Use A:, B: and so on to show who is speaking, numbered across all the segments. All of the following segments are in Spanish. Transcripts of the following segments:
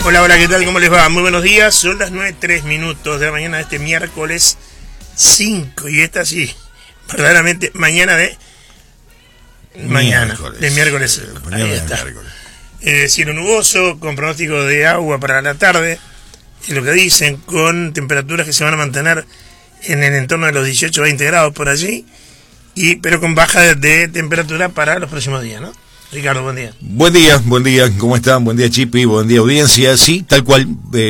A: Hola, hola, ¿qué tal? ¿Cómo les va? Muy buenos días. Son las 9:03 de la mañana de este miércoles 5. Y esta sí, verdaderamente mañana de miércoles 5. Ahí está. Cielo nuboso, con pronóstico de agua para la tarde. Es lo que dicen, con temperaturas que se van a mantener en el entorno de los 18-20 grados por allí. Pero con baja de temperatura para los próximos días, ¿no? Ricardo, buen día.
B: Buen día, ¿cómo están? Buen día, Chipi, buen día, audiencia. Sí, tal cual,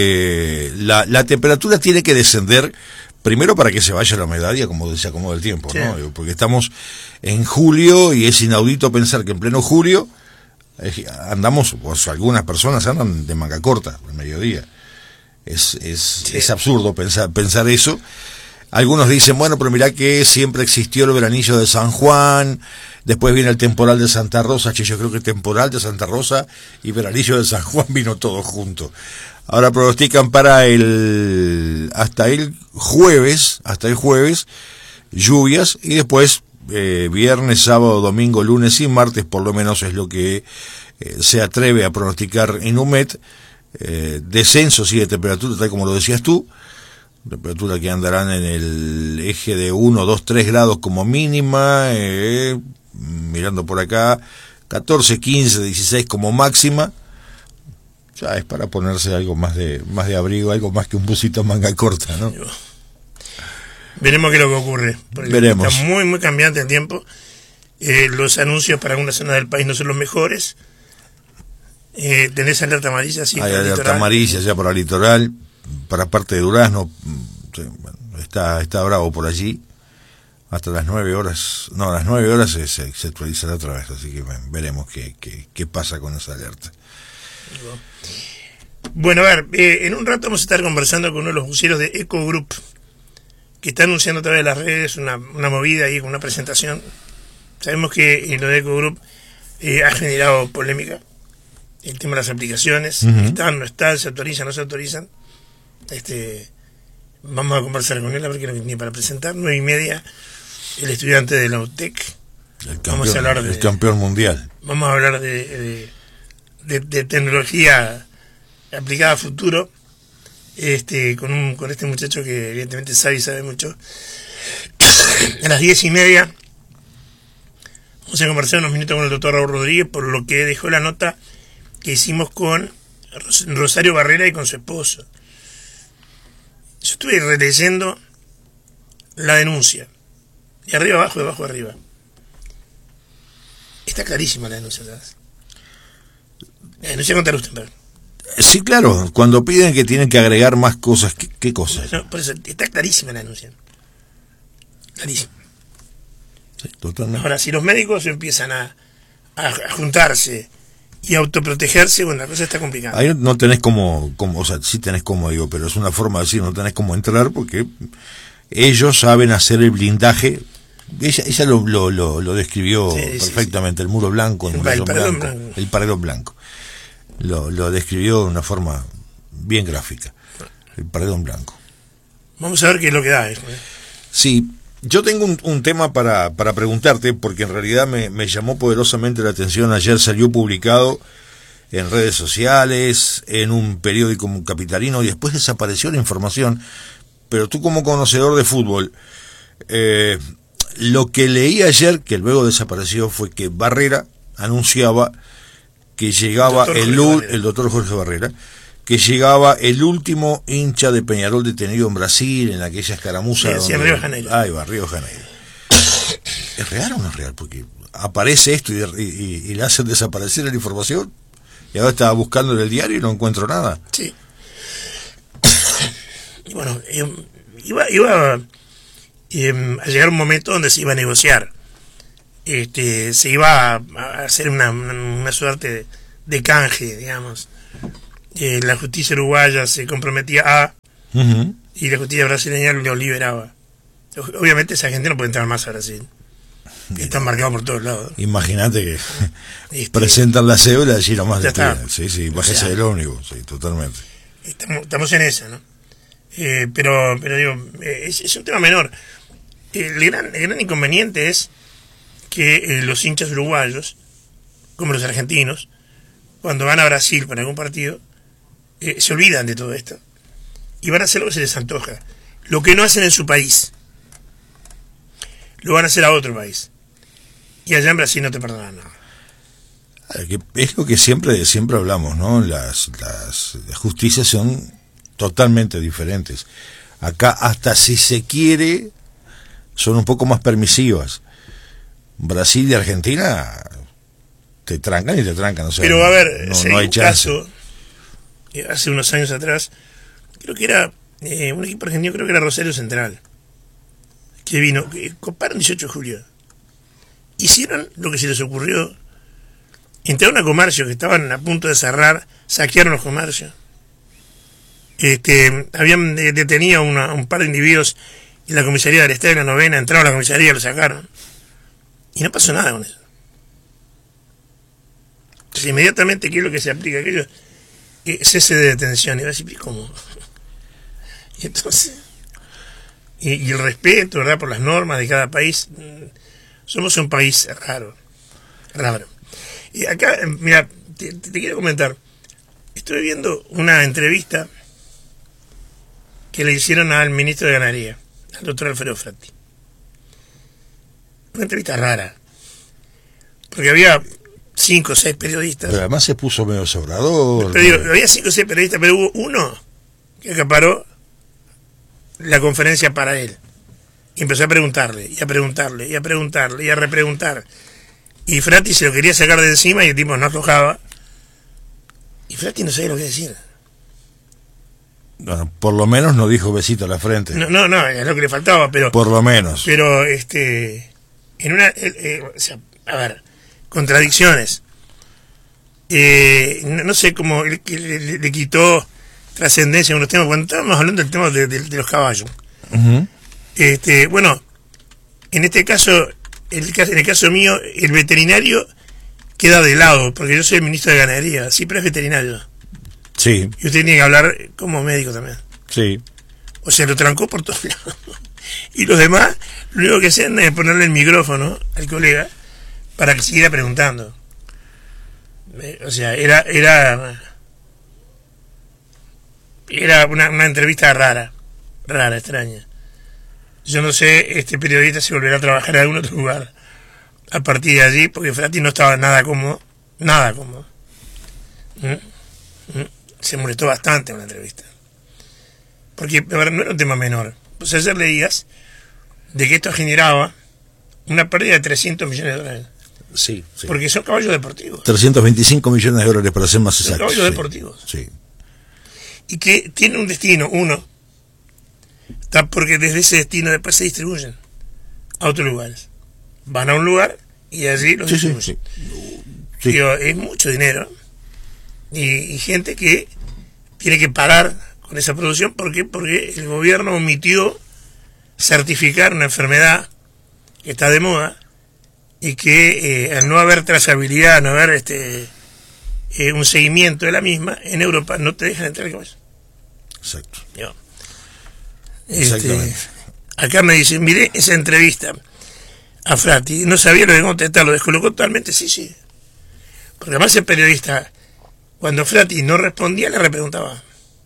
B: la temperatura tiene que descender primero para que se vaya la humedad y se acomode el tiempo, sí, ¿no? Porque estamos en julio y es inaudito pensar que en pleno julio andamos, pues algunas personas andan de manga corta al mediodía. Es absurdo pensar eso. Algunos dicen, bueno, pero mirá que siempre existió el veranillo de San Juan, después viene el temporal de Santa Rosa. Che, yo creo que el temporal de Santa Rosa y veranillo de San Juan vino todo junto. Ahora pronostican para hasta el jueves, lluvias, y después viernes, sábado, domingo, lunes y martes, por lo menos es lo que se atreve a pronosticar Inumet. Descenso, sí, de temperatura, tal como lo decías tú. Temperatura que andarán en el eje de 1, 2, 3 grados como mínima, mirando por acá, 14, 15, 16 como máxima. Ya es para ponerse algo más de abrigo, algo más que un busito manga corta, ¿no?
A: Veremos qué es lo que ocurre.
B: Veremos.
A: Está muy, muy cambiante el tiempo. Los anuncios para algunas zonas del país no son los mejores. ¿Tenés alerta amarilla? Sí,
B: hay alerta amarilla ya para el litoral. Para parte de Durazno, está bravo por allí. Hasta las 9 horas, no, a las 9 horas se actualizará otra vez, así que veremos qué pasa con esa alerta.
A: Bueno, a ver, en un rato vamos a estar conversando con uno de los buceros de Eco Group, que está anunciando a través de las redes una movida ahí con una presentación. Sabemos que lo de Eco Group ha generado polémica, el tema de las aplicaciones, están, no están, se autorizan, no se autorizan. Vamos a conversar con él a ver qué es lo que tiene para presentar. 9:30, el estudiante de la UTEC.
B: Vamos a hablar el campeón mundial.
A: Vamos a hablar de tecnología aplicada a futuro, con este muchacho que evidentemente sabe mucho. A las 10:30 vamos a conversar unos minutos con el doctor Raúl Rodríguez por lo que dejó la nota que hicimos con Rosario Barrera y con su esposo. Yo estuve releyendo la denuncia, de arriba abajo, de abajo arriba. Está clarísima la denuncia, ¿sabes? La denuncia contra Lustenberg.
B: Sí, claro, cuando piden que tienen que agregar más cosas, ¿qué cosas?
A: No, por eso, está clarísima la denuncia. Clarísima.
B: Sí, totalmente.
A: Ahora, si los médicos empiezan a juntarse y autoprotegerse, bueno, la cosa está complicada.
B: Ahí no tenés como, o sea, sí tenés como, digo, pero es una forma de decir, no tenés como entrar porque ellos saben hacer el blindaje. Ella lo describió perfectamente, sí. El muro blanco, el paredón blanco. Lo describió de una forma bien gráfica, el paredón blanco.
A: Vamos a ver qué es lo que da eso.
B: Sí. Yo tengo un tema para preguntarte, porque en realidad me llamó poderosamente la atención. Ayer salió publicado en redes sociales, en un periódico capitalino, y después desapareció la información. Pero tú, como conocedor de fútbol, lo que leí ayer, que luego desapareció, fue que Barrera anunciaba que llegaba el doctor Jorge Barrera, que llegaba el último hincha de Peñarol detenido en Brasil, en aquella escaramuza.
A: Sí, en Río de Janeiro.
B: Río de Janeiro. ¿Es real o no es real? Porque aparece esto y le hacen desaparecer la información, y ahora estaba buscando en el diario y no encuentro nada.
A: Sí. Y bueno, iba a llegar un momento donde se iba a negociar. Se iba a hacer una suerte de canje, digamos. La justicia uruguaya se comprometía y la justicia brasileña lo liberaba. Obviamente esa gente no puede entrar más a Brasil. Están marcados por todos lados.
B: Imagínate que presentan la cédula y allí nomás
A: está.
B: Sí, bájese del ómnibus, sí, totalmente.
A: Estamos en esa, ¿no? Pero digo, es un tema menor. El gran inconveniente es que los hinchas uruguayos, como los argentinos, cuando van a Brasil para algún partido, se olvidan de todo esto y van a hacer lo que se les antoja. Lo que no hacen en su país, lo van a hacer a otro país. Y allá en Brasil no te perdonan nada.
B: Es lo que siempre hablamos, ¿no? Las justicias son totalmente diferentes. Acá, hasta si se quiere, son un poco más permisivas. Brasil y Argentina te trancan y te trancan. O sea,
A: pero a ver,
B: no hay chance.
A: Caso, hace unos años atrás, creo que era un equipo argentino, creo que era Rosario Central, que vino, que coparon 18 de julio. Hicieron lo que se les ocurrió. Entraron a comercios que estaban a punto de cerrar, saquearon los comercios. Habían detenido un par de individuos en la comisaría del Estado, en la 9ª, entraron a la comisaría, lo sacaron. Y no pasó nada con eso. Entonces, inmediatamente, ¿qué es lo que se aplica? Aquello, cese de detención. Y va a decir, ¿cómo? Y entonces, y el respeto, ¿verdad?, por las normas de cada país. Somos un país raro. Y acá, mira, te quiero comentar. Estoy viendo una entrevista que le hicieron al ministro de Ganadería, al doctor Alfredo Fratti. Una entrevista rara. Porque había 5 o 6 periodistas.
B: Pero además se puso medio sobrador.
A: Pero digo, había 5 o 6 periodistas, pero hubo uno que acaparó la conferencia para él. Y empezó a preguntarle, y a preguntarle, y a preguntarle, y a repreguntar. Y Fratti se lo quería sacar de encima y el tipo no aflojaba. Y Fratti no sabía lo que decir.
B: Bueno, por lo menos no dijo besito a la frente.
A: No, es lo que le faltaba, pero...
B: Por lo menos.
A: Pero, en una... o sea, a ver, contradicciones. No sé cómo le quitó trascendencia a unos temas. Cuando estábamos hablando del tema de los caballos.
B: Uh-huh.
A: Bueno, en este caso, en el caso mío, el veterinario queda de lado, porque yo soy el ministro de Ganadería, sí, pero es veterinario.
B: Sí.
A: Y usted tiene que hablar como médico también.
B: Sí.
A: O sea, lo trancó por todos lados. Y los demás, lo único que hacían es ponerle el micrófono al colega para que siguiera preguntando. O sea, era una entrevista rara, extraña. Yo no sé, este periodista si volverá a trabajar en algún otro lugar a partir de allí, porque Fratti no estaba nada cómodo. Se molestó bastante en la entrevista. Porque, a ver, no era un tema menor. Pues ayer leías de que esto generaba una pérdida de 300 millones de dólares.
B: Sí.
A: Porque son caballos deportivos.
B: 325 millones de dólares para ser más exactos.
A: Son caballos deportivos.
B: Sí.
A: Y que tienen un destino, uno, porque desde ese destino después se distribuyen a otros lugares. Van a un lugar y allí los distribuyen. Sí. Digo, es mucho dinero. Y gente que tiene que parar con esa producción. ¿Por qué? Porque el gobierno omitió certificar una enfermedad que está de moda y que al no haber trazabilidad, no haber un seguimiento de la misma, en Europa no te dejan entrar el caballo.
B: Exacto.
A: Exactamente. Acá me dicen, miré esa entrevista a Fratti, no sabía lo de contestar, lo descolocó totalmente, sí. Porque además el periodista, cuando Fratti no respondía, le repreguntaba.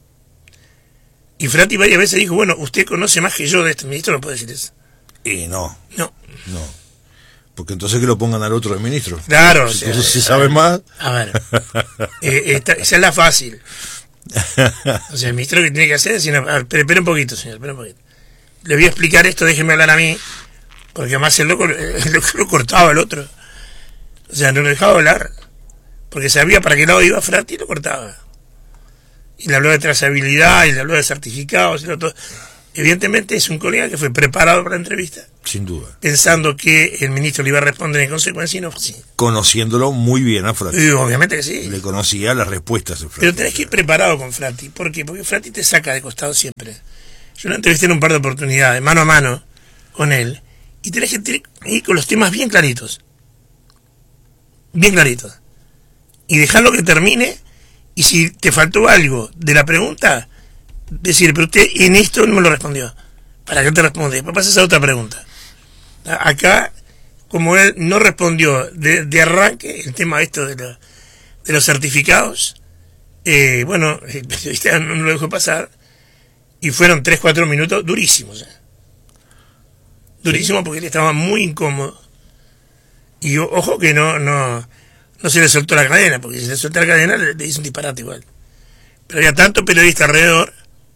A: Y Fratti varias veces dijo, bueno, usted conoce más que yo de este ministro, no puede decir eso.
B: Y no.
A: No.
B: Porque entonces que lo pongan al otro de ministro.
A: Claro.
B: Entonces, si sabe más.
A: A ver, esa es la fácil. O sea, el ministro que tiene que hacer es decir, espera un poquito, señor, espera un poquito. Le voy a explicar esto, déjeme hablar a mí. Porque además el loco lo cortaba el otro. O sea, no lo dejaba hablar. Porque sabía para qué lado iba Fratti y lo cortaba. Y le habló de trazabilidad, y le habló de certificados, y lo todo. Evidentemente es un colega que fue preparado para la entrevista.
B: Sin duda.
A: Pensando que el ministro le iba a responder en consecuencia y no fue así.
B: Conociéndolo muy bien a Fratti.
A: Obviamente que sí.
B: Le conocía las respuestas de Fratti.
A: Pero tenés que ir preparado con Fratti. ¿Por qué? Porque Fratti te saca de costado siempre. Yo lo entrevisté en un par de oportunidades, mano a mano, con él. Y tenés que ir con los temas bien claritos. Bien claritos. Y dejarlo que termine. Y si te faltó algo de la pregunta, decir, pero usted en esto no me lo respondió. ¿Para qué te responde? Después pasas a otra pregunta. Acá, como él no respondió de arranque el tema esto de los certificados, Bueno, el periodista no lo dejó pasar y fueron 3-4 minutos durísimos. Durísimos porque él estaba muy incómodo. Y ojo que no se le soltó la cadena, porque si le soltó la cadena le hizo un disparate igual. Pero había tanto periodista alrededor,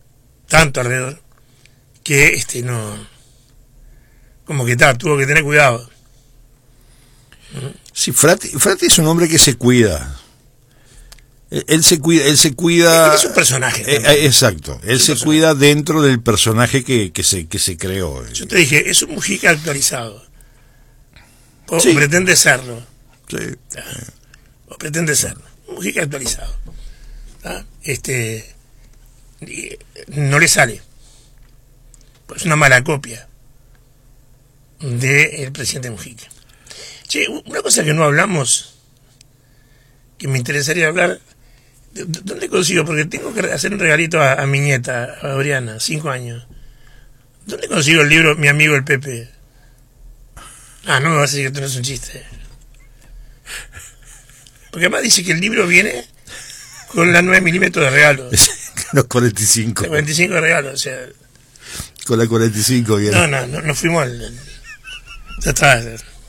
A: que no, como que tuvo que tener cuidado.
B: Sí, Frati es un hombre que se cuida. Él se cuida.
A: Él es un personaje.
B: Exacto. Él se cuida dentro del personaje que se creó.
A: Yo te dije, es un Mujica actualizado. O
B: Sí.
A: pretende serlo.
B: Sí.
A: O pretende serlo. Un Mujica actualizado. No le sale. Es una mala copia del presidente Mujica. Che, una cosa que no hablamos, que me interesaría hablar, ¿dónde consigo? Porque tengo que hacer un regalito a mi nieta, a Oriana, 5 años. ¿Dónde consigo el libro Mi amigo el Pepe? No me vas a decir que esto no es un chiste. Porque además dice que el libro viene con la 9 milímetros de regalo.
B: Los 45.
A: Los 45 de regalo, o sea.
B: Con la 45 viene.
A: No fuimos ya está.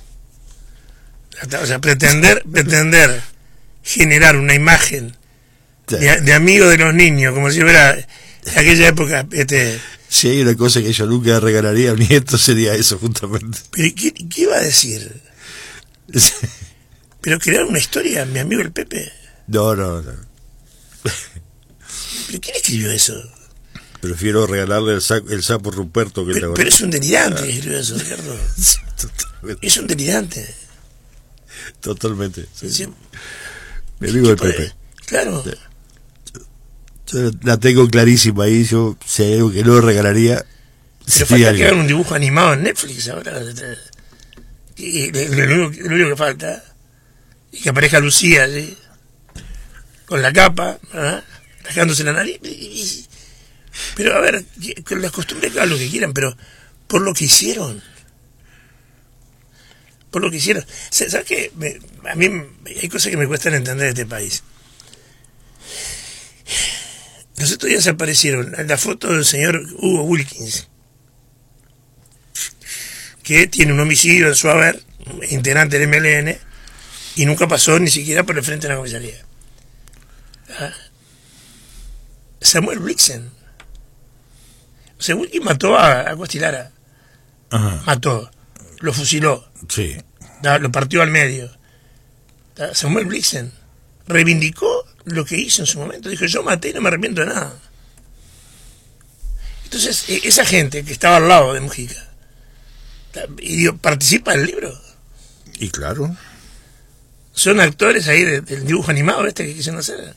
A: O sea, pretender generar una imagen de amigo de los niños, como si fuera en aquella época.
B: Si hay una cosa que yo nunca regalaría a mi nieto sería eso, justamente.
A: ¿Pero qué iba a decir? ¿Pero crear una historia, mi amigo el Pepe?
B: No.
A: ¿Pero quién escribió eso?
B: Prefiero regalarle el sapo Ruperto que
A: pero es un delirante que escribió eso, Ricardo. Es un delirante.
B: Totalmente.
A: Sí.
B: Mi amigo el Pepe.
A: Claro.
B: Yo la tengo clarísima ahí. Yo, si hay algo que no regalaría.
A: Pero falta que hagan un dibujo animado en Netflix ahora. Lo único que falta. Y que aparezca Lucía, ¿sí? Con la capa, rasgándose la nariz. Pero a ver, con las costumbres hagan lo que quieran, pero por lo que hicieron. ¿Sabes qué? A mí hay cosas que me cuestan entender de este país. Los otros días aparecieron la foto del señor Hugo Wilkins, que tiene un homicidio en su haber, integrante del MLN, y nunca pasó ni siquiera por el frente de la comisaría. Samuel Blixen. O sea, Wilkins mató a Costilara.
B: Ajá.
A: Mató. Lo fusiló.
B: Sí.
A: Lo partió al medio. Samuel Blixen reivindicó lo que hizo en su momento. Dijo, yo maté y no me arrepiento de nada. Entonces, esa gente que estaba al lado de Mujica, participa en el libro.
B: Y claro.
A: Son actores ahí del dibujo animado que quisieron hacer.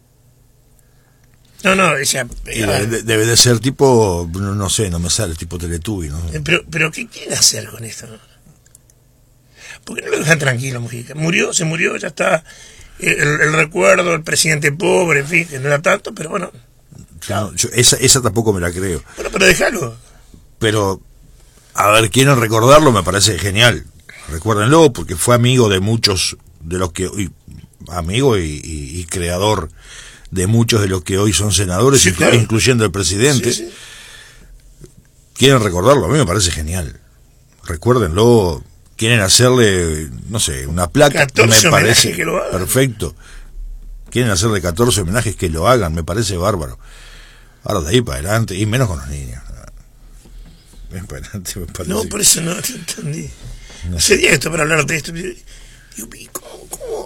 A: No, o sea...
B: debe de ser tipo, no sé, no me sale, tipo Teletubby, ¿no?
A: Pero ¿qué quieren hacer con esto? ¿Por qué no lo dejan tranquilo, Mujica? Se murió, ya está. El recuerdo, el presidente pobre, en fin, que no era tanto, pero bueno.
B: No, esa tampoco me la creo.
A: Bueno, pero déjalo.
B: Pero, a ver, quieren recordarlo, me parece genial. Recuérdenlo, porque fue amigo de muchos de los que hoy, amigo y creador de muchos de los que hoy son senadores,
A: sí, claro,
B: incluyendo el presidente.
A: Sí.
B: Quieren recordarlo, a mí me parece genial. Recuérdenlo. Quieren hacerle, no sé, una placa,
A: 14
B: me parece
A: que lo hagan.
B: Perfecto. Quieren hacerle 14 homenajes, que lo hagan, me parece bárbaro. Ahora de ahí para adelante, y menos con los niños. Ven para adelante, me parece.
A: No, por eso no te entendí. No sería esto para hablar de esto. ¿Cómo?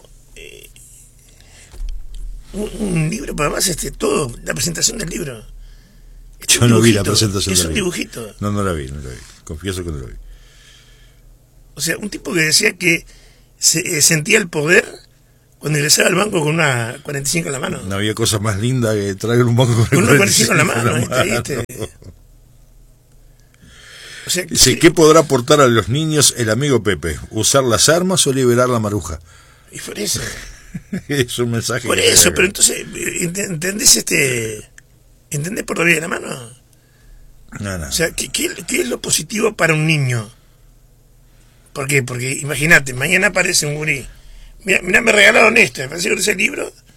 A: Un libro, pero además todo, la presentación del libro.
B: Yo no vi la presentación
A: del libro. Es un
B: dibujito.
A: dibujito.
B: No la vi. Confieso que no la vi.
A: O sea, un tipo que decía que sentía el poder cuando ingresaba al banco con una 45 en la mano.
B: No había cosa más linda que traer un banco con
A: una 45 en la mano. ¿Viste? O sea,
B: dice, ¿qué podrá aportar a los niños el amigo Pepe? ¿Usar las armas o liberar la maruja?
A: Y por eso.
B: Es un mensaje.
A: Por eso, pero entonces, ¿entendés ¿entendés por la vía de la mano?
B: No.
A: O sea, ¿qué es lo positivo para un niño? ¿Por qué? Porque imagínate, mañana aparece un gurí. Mira, me regalaron esto, me parece que ese libro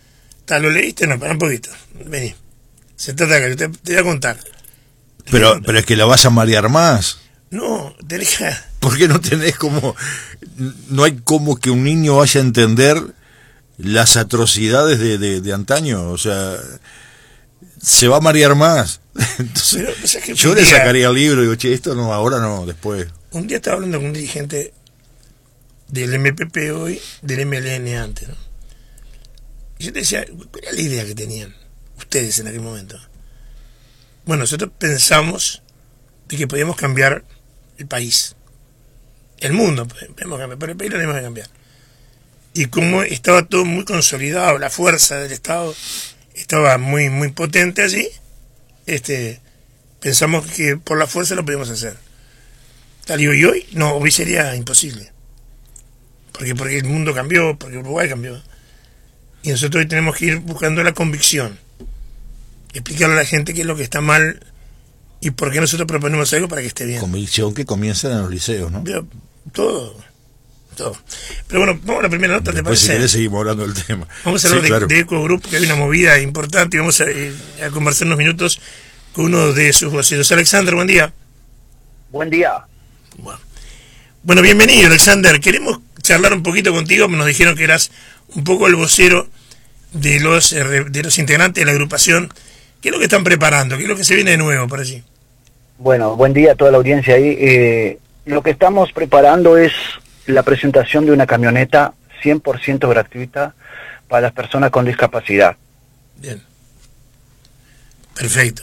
A: ¿Lo leíste? No, para un poquito. Vení. Sentate acá, yo te voy a contar.
B: Pero es que la vas a marear más.
A: No, tenés que...
B: ¿Por qué no tenés como... No hay como que un niño vaya a entender las atrocidades de antaño? O sea, se va a marear más. Entonces,
A: pero, o sea, que
B: yo le sacaría el libro y digo, che, esto no, ahora no, después.
A: Un día estaba hablando con un dirigente del MPP hoy, del MLN antes, ¿no? Y yo te decía, ¿cuál era la idea que tenían ustedes en aquel momento? Bueno, nosotros pensamos de que podíamos cambiar el país. El mundo podemos cambiar, pero el país lo tenemos que cambiar. Y como estaba todo muy consolidado, la fuerza del Estado estaba muy, muy potente allí, pensamos que por la fuerza lo podíamos hacer. Tal y hoy no, hoy sería imposible. Porque el mundo cambió, porque Uruguay cambió. Y nosotros hoy tenemos que ir buscando la convicción. Explicarle a la gente qué es lo que está mal y por qué nosotros proponemos algo para que esté bien.
B: Convicción que comienza en los liceos, ¿no?
A: Todo. Pero bueno, vamos a la primera nota, ¿te
B: parece? Si querés seguimos hablando del tema.
A: Vamos a hablar de Eco Group, que hay una movida importante, y vamos a conversar unos minutos con uno de sus voceros. Alexander, buen día.
C: Buen día.
A: Bueno, bienvenido, Alexander. Queremos charlar un poquito contigo, nos dijeron que eras un poco el vocero de los integrantes de la agrupación. ¿Qué es lo que están preparando? ¿Qué es lo que se viene de nuevo por allí?
C: Bueno, buen día a toda la audiencia ahí. Lo que estamos preparando es la presentación de una camioneta 100% gratuita para las personas con discapacidad.
A: Bien. Perfecto.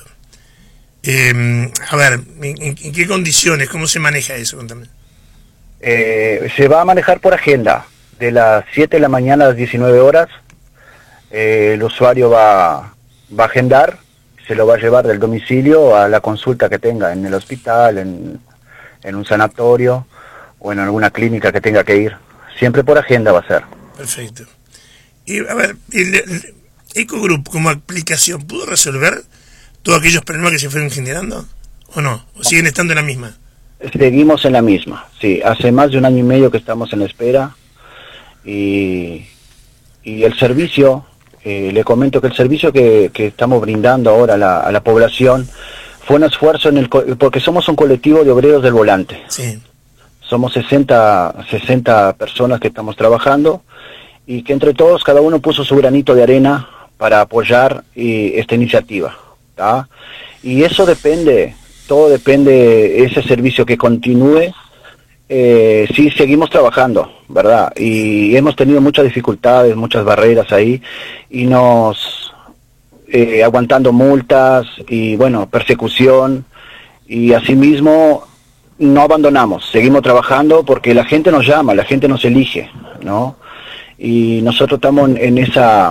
A: A ver, ¿en qué condiciones? ¿Cómo se maneja eso? Contame.
C: Se va a manejar por agenda, de las 7 de la mañana a las 19 horas. El usuario va a agendar, se lo va a llevar del domicilio a la consulta que tenga en el hospital, en un sanatorio o en alguna clínica que tenga que ir. Siempre por agenda va a ser.
A: Perfecto. Y a ver, ¿el Eco Group como aplicación pudo resolver todos aquellos problemas que se fueron generando? ¿O no? ¿O siguen estando en la misma?
C: Seguimos en la misma, sí. Hace más de 1 año y medio que estamos en espera y el servicio, le comento que el servicio que estamos brindando ahora a la población fue un esfuerzo porque somos un colectivo de obreros del volante.
A: Sí.
C: Somos 60 personas que estamos trabajando y que entre todos cada uno puso su granito de arena para apoyar esta iniciativa, ¿tá? Y eso todo depende, ese servicio que continúe. Sí, seguimos trabajando, ¿verdad? Y hemos tenido muchas dificultades, muchas barreras ahí, y aguantando multas y, bueno, persecución, y asimismo no abandonamos, seguimos trabajando porque la gente nos llama, la gente nos elige, ¿no? Y nosotros estamos en esa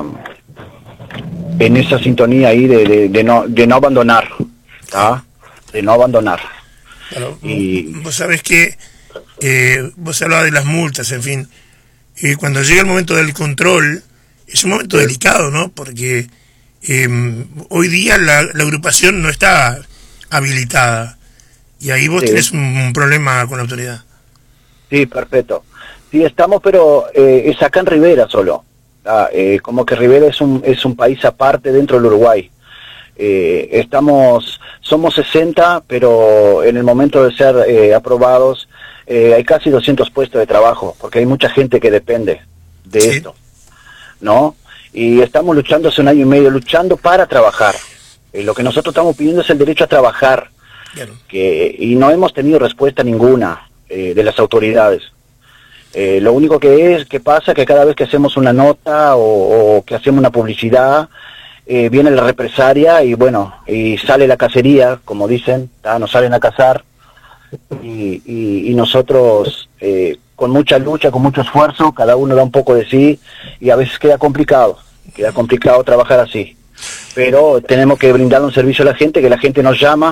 C: sintonía ahí de no abandonar, ¿tá? De no abandonar.
A: Claro, vos sabés que vos hablabas de las multas, en fin, cuando llega el momento del control, es un momento delicado, ¿no? Porque hoy día la agrupación no está habilitada, y ahí vos tenés un problema con la autoridad. Sí,
C: perfecto. Sí, estamos, pero es acá en Rivera solo. Como que Rivera es un país aparte dentro del Uruguay. Somos 60, pero en el momento de ser aprobados hay casi 200 puestos de trabajo, porque hay mucha gente que depende de esto, ¿no? Y estamos luchando hace 1 año y medio, luchando para trabajar. Lo que nosotros estamos pidiendo es el derecho a trabajar, y no hemos tenido respuesta ninguna de las autoridades. Lo único que pasa que cada vez que hacemos una nota o que hacemos una publicidad, viene la represalia y bueno, y sale la cacería, como dicen, nos salen a cazar, y nosotros con mucha lucha, con mucho esfuerzo, cada uno da un poco de sí, y a veces queda complicado trabajar así, pero tenemos que brindar un servicio a la gente, que la gente nos llama